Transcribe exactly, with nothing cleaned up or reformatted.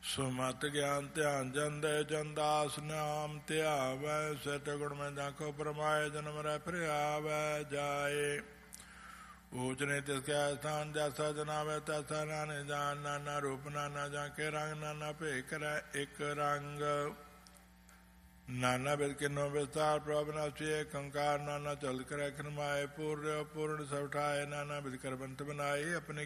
ਸੁਮਤ ਗਿਆਨ ਧਿਆਨ ਜੰਦੇ ਜੰਦਾਸ ਨਾਮ ਧਿਆਵੈ। ਸਿਟ ਗੁਣ ਮੈਂ ਜਾਖੋ ਪਰਮਾਏ ਜਨਮ ਰਹਿ ਫਿਰ ਆਵੈ ਜਾਏ। ਊਚ ਨੇ ਤਿਸ ਕਿਆ ਸਥਾਨ ਜੈਸਾ ਜਨਾਵੇ ਤੈਸਾ ਨਾਨੇ ਜਾਨ। ਨਾਨਾ ਰੂਪ ਨਾਨਾ ਜਾਂਕੇ ਰੰਗ ਨਾਨਾ ਭੇ ਕਰੈ ਇੱਕ ਰੰਗ। ਨਾਨਾ ਬਿਦ ਕਿਨੋ ਵਿਸਤਾਰ ਪ੍ਰਭ ਨਾਸੀ ਏਕ ਓੰਕਾਰ। ਨਾਨਾ ਚਲ ਕਰ ਰਖਨ ਮਾਏ ਪੂਰ ਪੂਰਨ ਸਭ ਠਾਏ। ਨਾਨਾ ਬਿਦ ਕਰ ਬੰਤ ਬਨਾਏ ਆਪਣੇ